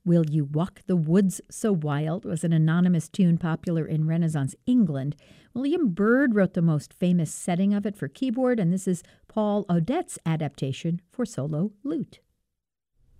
Will You Walk the Woods So Wild was an anonymous tune popular in Renaissance England. William Byrd wrote the most famous setting of it for keyboard, and this is Paul Odet's adaptation for solo lute.